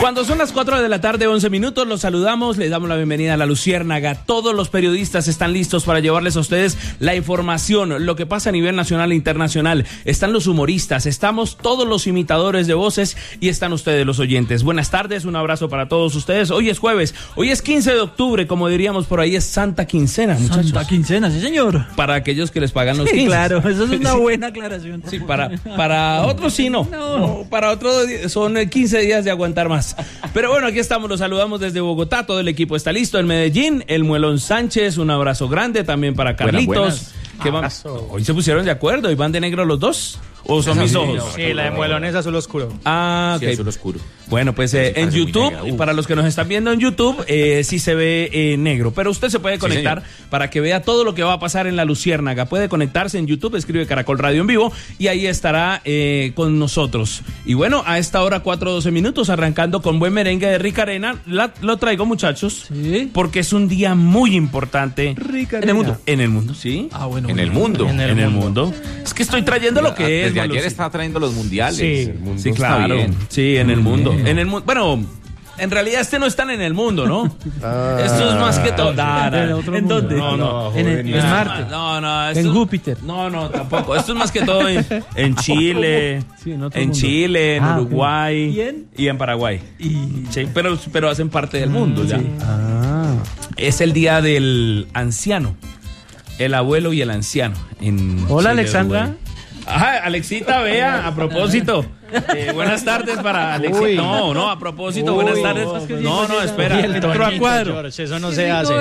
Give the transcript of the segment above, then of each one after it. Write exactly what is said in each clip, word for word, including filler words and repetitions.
Cuando son las cuatro de la tarde, once minutos, los saludamos, les damos la bienvenida a La Luciérnaga. Todos los periodistas están listos para llevarles a ustedes la información, lo que pasa a nivel nacional e internacional. Están los humoristas, estamos todos los imitadores de voces y están ustedes los oyentes. Buenas tardes, un abrazo para todos ustedes. Hoy es jueves, hoy es quince de octubre, como diríamos por ahí, es Santa Quincena, muchachos. Santa Quincena, sí señor. Para aquellos que les pagan los sí, quince. Claro, eso es una buena aclaración. Sí, para, para otros sí no. no. no para otros son quince días de aguantar más. Pero bueno, aquí estamos, los saludamos desde Bogotá, todo el equipo está listo, en Medellín, el Muelón Sánchez, un abrazo grande también para Carlitos. Buenas, buenas. Que van, hoy se pusieron de acuerdo y van de negro los dos. ¿O son mis ojos? Sí, la de Muelón es azul oscuro. Ah, ok. Sí, azul oscuro. Bueno, pues eh, en YouTube, para los que nos están viendo en YouTube, eh, sí se ve eh, negro. Pero usted se puede conectar sí, para que vea todo lo que va a pasar en La Luciérnaga. Puede conectarse en YouTube, escribe Caracol Radio en vivo y ahí estará eh, con nosotros. Y bueno, a esta hora, cuatro doce minutos, arrancando con buen merengue de Rica Arena. La, lo traigo, muchachos, ¿sí? Porque es un día muy importante. Rica en el mundo. En el mundo, ¿sí. Ah, bueno. En el mundo. En el, en el mundo. mundo. Es que estoy trayendo lo que es. Desde ayer está trayendo los mundiales. Sí, el mundo sí, claro. Está bien. Sí, en el mundo. En el mundo. Bueno, en realidad este no están en el mundo, ¿no? Ah, esto es más que todo. No, no, ¿En dónde? No, no. En, el, en Marte. No, no. En Júpiter. No, no, tampoco. Esto es más que todo en, en Chile, sí, en, en Chile, en ah, Uruguay okay. y en Paraguay. Y... Sí, pero, pero hacen parte del mundo ah, ya. Sí. Ah. Es el día del anciano. El abuelo y el anciano. En Hola, Chile, Alexandra. Uruguay. Ajá, Alexita, vea, a propósito. Eh, buenas tardes para Alexita. No, no, a propósito, Uy, buenas tardes. No, no, espera. Entró a cuadro. Eso no se hace.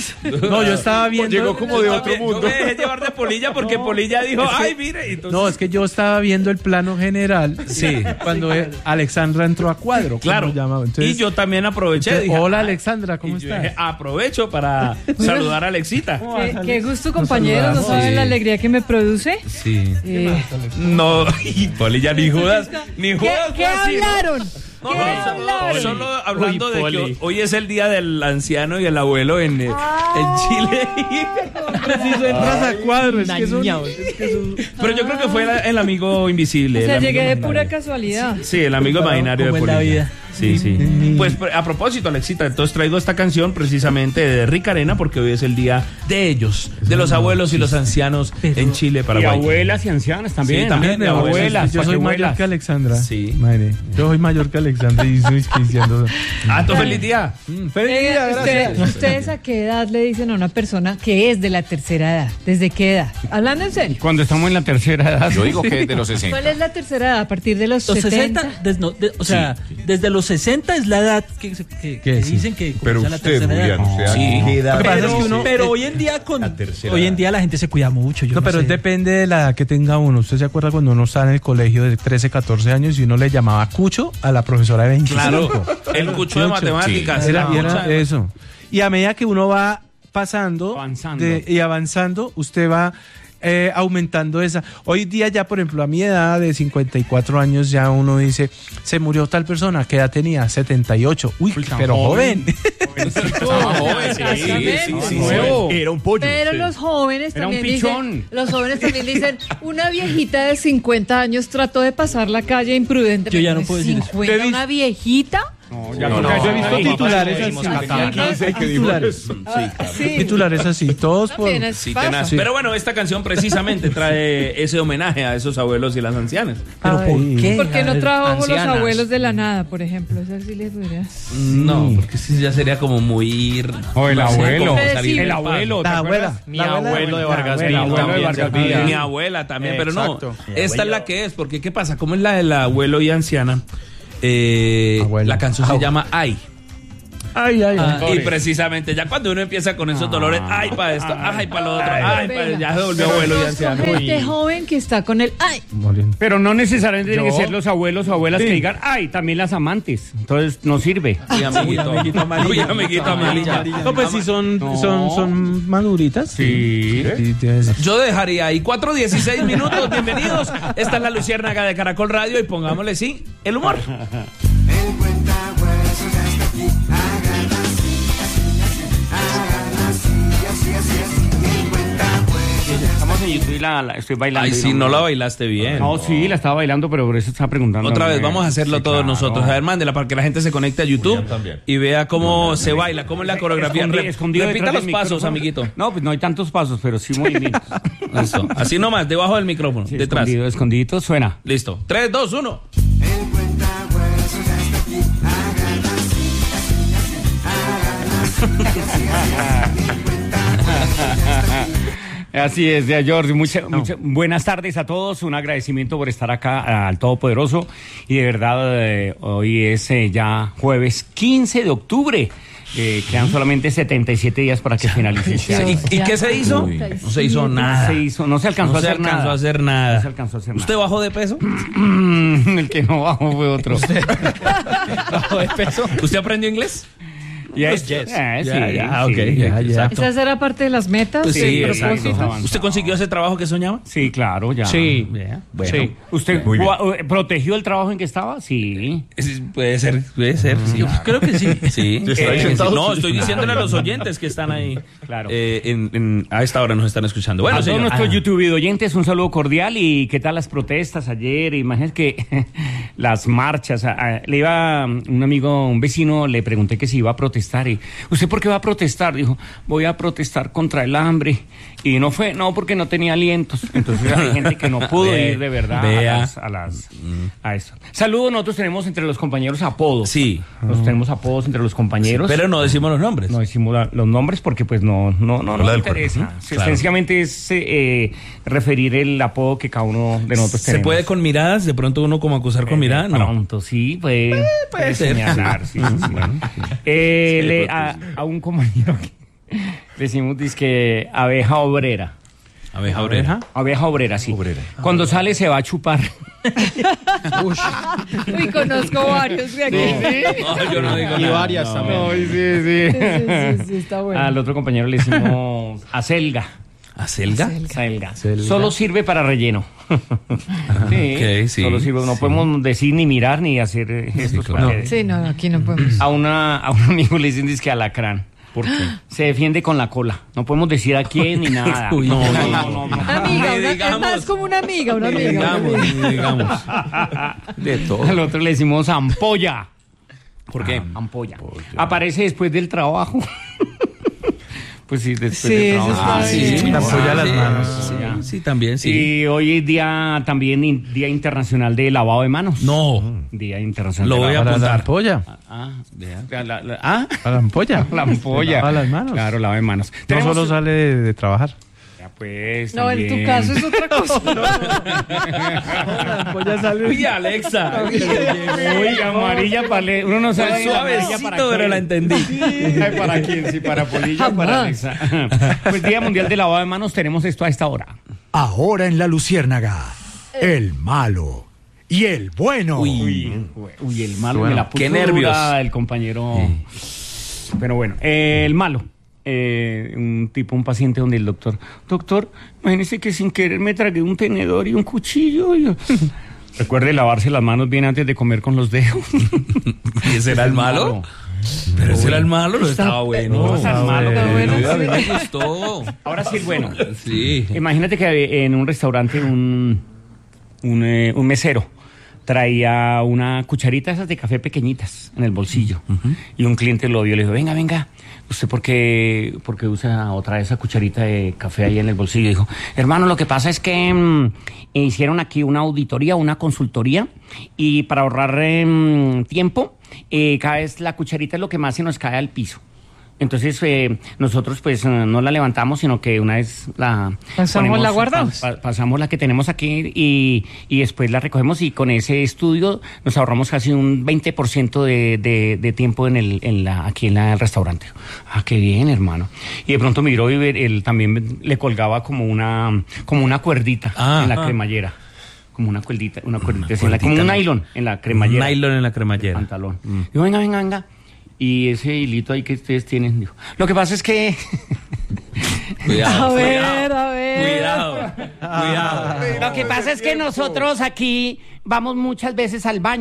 No, yo estaba viendo. Llegó como de otro mundo. Yo me dejé llevar de Polilla porque no, Polilla dijo, ay, mire. Entonces... No, es que yo estaba viendo el plano general. Sí. Cuando Alexandra entró a cuadro. Claro. Entonces, y yo también aproveché. Entonces, dije, hola, Alexandra, ¿cómo estás? Dije, aprovecho para saludar a Alexita. Qué, qué gusto, compañeros. ¿No saben sí. la alegría que me produce? Sí. Eh, no, y Polilla ni Judas. Ni Judas. ¿Qué, ¿qué así, hablaron? ¿no? ¿Qué No, hablaron? solo hablando Uy, de Poli. que hoy es el día del anciano y el abuelo en, ah, en Chile. Preciso, entras a cuadro. Es que son, es que son... Pero yo creo que fue el, el amigo invisible. O sea, llegué de imaginario. pura casualidad. Sí, el amigo imaginario de Polilla. La vida. Sí, sí. Pues a propósito, Alexita, entonces traigo esta canción precisamente de Rica Arena porque hoy es el día de ellos, de los abuelos y los ancianos en Chile, Paraguay. Y abuelas y ancianas también. Sí, también de abuelas. abuelas yo soy mayor que Alexandra. Sí. Madre, yo soy mayor que Alexandra y soy cristiano. Ah, tu feliz día. Mm, feliz día, eh, gracias. Usted, ¿Ustedes a qué edad le dicen a una persona que es de la tercera edad? ¿Desde qué edad? Hablando en serio. Cuando estamos en la tercera edad. Yo digo que es de los sesenta. ¿Cuál es la tercera edad? ¿A partir de los, los setenta? sesenta? Des, no, de, o sea, sí, sí. desde los sesenta es la edad que, que, que sí. dicen que pero la usted, tercera edad. Julián, usted sí. ¿qué edad? Pero, es que uno, pero hoy en día con hoy en día la gente se cuida mucho. Yo no, no pero sé. Depende de la edad que tenga uno. ¿Usted se acuerda cuando uno estaba en el colegio de trece, catorce años y uno le llamaba Cucho a la profesora de veinticinco? Claro, el Cucho de matemáticas. Sí. Era, era eso. Y a medida que uno va pasando avanzando. De, y avanzando, usted va Eh, aumentando esa. Hoy día ya, por ejemplo, a mi edad de cincuenta y cuatro años ya uno dice, se murió tal persona, ¿qué edad tenía? setenta y ocho. Uy, Uy pero joven. Estaba joven, sí, sí, sí, sí, sí. Era un pollo. Pero sí. los jóvenes Era también dicen, los jóvenes también dicen, una viejita de cincuenta años trató de pasar la calle imprudente. Yo ya no puedo decir eso. ¿cincuenta una viejita? No, ya no, no, no, yo he visto no, titulares no, así. Hay titulares. Ah, sí. Titulares así, todos por... Sí, tenaz. Sí. Pero bueno, esta canción precisamente trae ese homenaje a esos abuelos y las ancianas. ¿Pero Ay, por qué? Porque no trajo los Ancianas. abuelos de la nada, por ejemplo. Eso sí les podría... No, porque sí ya sería como muy... O el no sé, abuelo. Predecible. El abuelo. La abuela. Mi La abuela. abuelo de Vargas Mi Villa. abuelo de Vargas Villa. también. Mi abuela también, pero no. Exacto. Esta es la que es, porque ¿qué pasa? Como es la del abuelo y anciana, eh, Abuela. la canción se Au. llama Ay. Ay, ay, Ah, ay. y precisamente ya cuando uno empieza con esos dolores, ay para esto, ay para lo otro, ay para ya se volvió abuelo y anciano. Gente Uy. joven que está con el ay. Pero no necesariamente tienen ¿Yo? que ser los abuelos o abuelas Sí. que digan, ay, también las amantes. Entonces no sirve. Uy, amiguito, Uy, amiguito amarillo. Uy, amiguito amarillo. No, pues si son, No. son, son maduritas. Sí. Sí, tiene que ser. Yo dejaría ahí cuatro dieciséis minutos, bienvenidos. Esta es la Luciérnaga de Caracol Radio y pongámosle sí, el humor. El cuentahuesos ya está aquí, hagan así, así, así, hagan así, así, así, así. El cuentahuesos ya está Estamos en YouTube. la, la- estoy bailando. Ay, y sí, no la bailaste bien. No, sí, la estaba bailando, pero por eso estaba preguntando. Otra vez, Eh, vamos a hacerlo sí, todos claro. nosotros. A ver, mándela para que la gente se conecte a YouTube Julián también. y vea cómo se baila, cómo es la coreografía. Escondi- Re- escondido Repita detrás los del pasos, micrófono. amiguito. No, pues no hay tantos pasos, pero sí movimientos. Listo. Así nomás, debajo del micrófono, Sí, detrás. Escondido, escondidito, suena. Listo. tres, dos, uno. El cuentahuesos ya está aquí. Háganlo así, así, así. Háganlo así, así, así. El cuentahuesos ya está aquí. Así es, de George. Mucha- mucha- buenas tardes a todos. Un agradecimiento por estar acá al Todopoderoso. Y de verdad, eh, hoy es eh, ya jueves quince de octubre. Eh, quedan solamente setenta y siete días para que finalice este año. ¿Y, y qué se hizo? Uy. No se hizo nada. Se hizo, no se alcanzó No a se hacer alcanzó nada. a hacer nada. No se alcanzó a hacer ¿Usted nada. bajó de peso? El que no bajó fue otro. ¿Bajó de peso? ¿Usted aprendió inglés? Yes, Yes. Eh, Ya, sí, ya, sí, ok, sí, ya, ya. exacto. ¿Esa será parte de las metas? Pues de sí, propósitos? exacto. ¿Usted consiguió ese trabajo que soñaba? Sí, claro, ya. Sí. Bien. Bueno. Sí. ¿Usted Muy bien. gu- eh, protegió el trabajo en que estaba? Sí. Es- Puede ser, puede ser. Sí. Yo creo que sí. Sí. Sí, está ahí Eh, sentado. no, estoy diciéndole a los oyentes que están ahí. Claro. eh, en- en- a esta hora nos están escuchando. Bueno, a todos señor. nuestros Ah. YouTube oyentes, un saludo cordial. ¿Y qué tal las protestas ayer? Imagínense que las marchas. a- a- le iba un amigo, un vecino, le pregunté que si iba a protestar. Y, ¿usted por qué va a protestar? Dijo, voy a protestar contra el hambre. Y no fue, no, porque no tenía alientos. Entonces hay gente que no pudo Ve- ir de verdad vea. a las, a las a eso. Saludos, nosotros tenemos entre los compañeros apodos. Sí. Nos tenemos apodos entre los compañeros. Pero no decimos los nombres. No decimos la- los nombres porque pues no no no, no la me del cuerpo. interesa. Ujú, Sí, claro. Sencillamente es eh, referir el apodo que cada uno de nosotros ¿Se tenemos. puede con miradas? ¿De pronto uno como acusar con mirada? No. Pronto, sí, puede, puede ser. señalar, sí, sí, sí. Eh, Sí, le- pronto, a, sí. a un compañero que decimos dizque abeja obrera. Abeja oreja. Abeja obrera, sí. Obrera. Cuando sale se va a chupar. Uy, conozco varios de aquí. No, yo no digo Y nada. varias No. también. Ay, sí, sí. Sí, sí, sí, sí, está bueno. Al otro compañero le decimos acelga. ¿Acelga? Selga. Selga. Solo sirve para relleno. sí, ok, sí, Solo sirve, no sí. podemos decir ni mirar ni hacer eh, gestos. claro. para que- Sí, no, aquí no podemos. a, una, a un amigo le dicen disque alacrán. ¿Por qué? Se defiende con la cola. No podemos decir a quién ni nada. Uy, no, no, no, no. Amiga, Ni una, es digamos. más como una amiga, una amiga. una Digamos, amiga. digamos. De todo. Al otro le decimos ampolla. ¿Por qué? Ampolla. Aparece después del trabajo. Pues sí, después Sí, del eso trabajo. está Ah, bien. sí. La ampolla a las Sí, manos. sí, sí, también, sí. Y hoy es día también in- Día Internacional de Lavado de Manos. No, Día Internacional Lo de voy a lavado. Para la apuntar. ampolla. Ah, vea. La- la- ah, Para la ampolla. la ampolla. Lava las manos. Claro, lava de manos. No Tenemos- solo sale de, de trabajar. Ya, pues, No, en tu también. caso es otra cosa. La ampolla sale. Uy, Alexa. Uy, amarilla para le- uno no sabe Fue si amarilla suavecito, para pero quién. la entendí. Ay, ¿para quién? Sí, para Polilla o para Jamás. Alexa. Pues Día Mundial de Lavado de Manos tenemos esto a esta hora. Ahora en La Luciérnaga, el malo y el bueno. Uy, uy, el malo Bueno, me la puso qué nervios. dura el compañero. Pero bueno, eh, el malo. Eh, un tipo, un paciente donde el doctor, doctor, imagínese que sin querer me tragué un tenedor y un cuchillo. y yo- Recuerde lavarse las manos bien antes de comer con los dedos. ¿Y ese era el malo? Pero ese era el malo, no estaba bueno. No, está malo. Está bueno, A mí sí. me gustó. Ahora sí, bueno. Sí. Imagínate que en un restaurante un, un, eh, un mesero traía una cucharita esas de café pequeñitas en el bolsillo. Y un cliente lo vio y le dijo, venga, venga, ¿usted por qué, por qué usa otra esa cucharita de café ahí en el bolsillo? Y dijo, hermano, lo que pasa es que mm, hicieron aquí una auditoría, una consultoría, y para ahorrar em, tiempo, eh, cada vez la cucharita es lo que más se nos cae al piso. Entonces, eh, nosotros pues eh, no la levantamos, sino que una vez la... Pasamos, la guardamos. pa- pa- pasamos la que tenemos aquí y, y después la recogemos y con ese estudio nos ahorramos casi un veinte por ciento de, de, de tiempo en el, en la, aquí en la- el restaurante. Ah, qué bien, hermano. Y de pronto miró y ver- él también le colgaba como una, como una cuerdita Ah. en la Ah. cremallera. Como una cuerdita, una cuerdita, así en la- cuerdita, como un ¿no? nylon en la cremallera. Nylon en la cremallera. Pantalón. Digo, venga, venga, venga. Y ese hilito ahí que ustedes tienen, dijo, lo que pasa es que... Cuidado. A ver, cuidado, a ver. Cuidado. Cuidado. Lo que pasa es que nosotros aquí vamos muchas veces al baño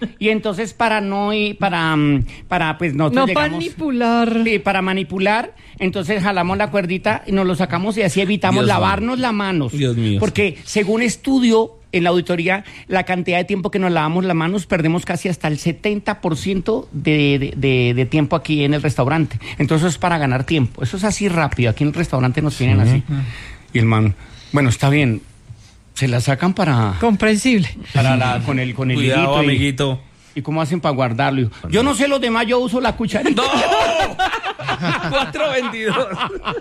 Y entonces para no ir, para, mm, para pues nosotros No llegamos... manipular. Sí, para manipular, entonces jalamos la cuerdita y nos lo sacamos y así evitamos Dios lavarnos las manos. Dios mío. Porque según estudio en la auditoría, la cantidad de tiempo que nos lavamos las manos, perdemos casi hasta el setenta por ciento de, de, de, de tiempo aquí en el restaurante. Entonces eso es para ganar tiempo. Eso es así rápido. Aquí en el restaurante nos tienen así. Y el man, bueno, está bien. Se la sacan para... Comprensible. para la, con el, con el Cuidado, hilito y- amiguito. ¿Y cómo hacen para guardarlo? Yo no sé los demás, yo uso la cucharita. ¡No! cuatro veintidós.